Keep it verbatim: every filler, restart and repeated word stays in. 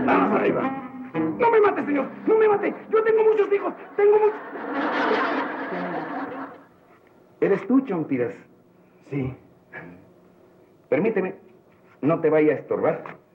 Vamos arriba. No me mate, señor. No me mate. Yo tengo muchos hijos. Tengo muchos... ¿Eres tú, Chompiras? Sí. Permíteme. No te vaya a estorbar.